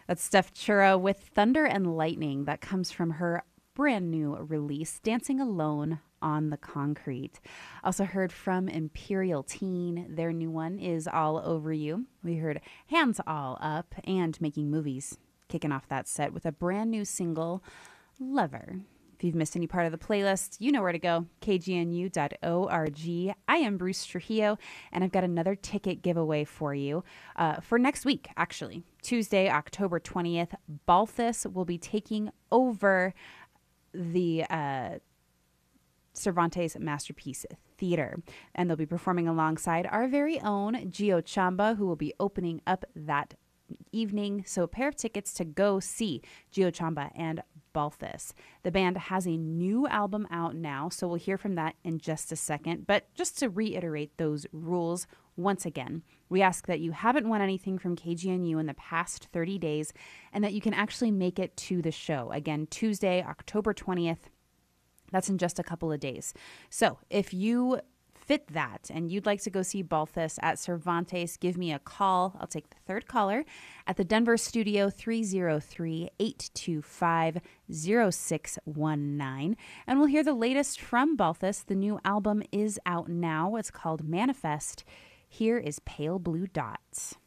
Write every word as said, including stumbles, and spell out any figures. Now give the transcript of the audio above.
That's Steph Chura with Thunder and Lightning. That comes from her brand new release, Dancing Alone on the Concrete. Also heard from Imperial Teen. Their new one is All Over You. We heard Hands All Up and Making Movies, kicking off that set with a brand new single, Lover. If you've missed any part of the playlist, you know where to go, k g n u dot org. I am Bruce Trujillo, and I've got another ticket giveaway for you uh, for next week, actually. Tuesday, October twentieth, Balthus will be taking over the uh, Cervantes Masterpiece Theater, and they'll be performing alongside our very own Gio Chamba, who will be opening up that evening. So a pair of tickets to go see Gio Chamba and Balthus. The band has a new album out now, so we'll hear from that in just a second. But just to reiterate those rules once again, we ask that you haven't won anything from K G N U in the past thirty days and that you can actually make it to the show. Again, Tuesday, October twentieth. That's in just a couple of days. So if you fit that and you'd like to go see Balthus at Cervantes, give me a call. I'll take the third caller at the Denver studio, three oh three, eight two five, oh six one nine. And we'll hear the latest from Balthus. The new album is out now. It's called Manifest. Here is Pale Blue Dots.